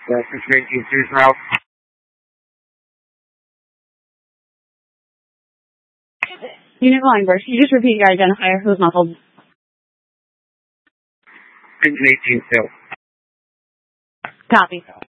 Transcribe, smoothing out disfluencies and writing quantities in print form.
Engine 18 Sears Route. Unit line burst. Can you just repeat your identifier? Who's muffled? Engine 18 still. Copy.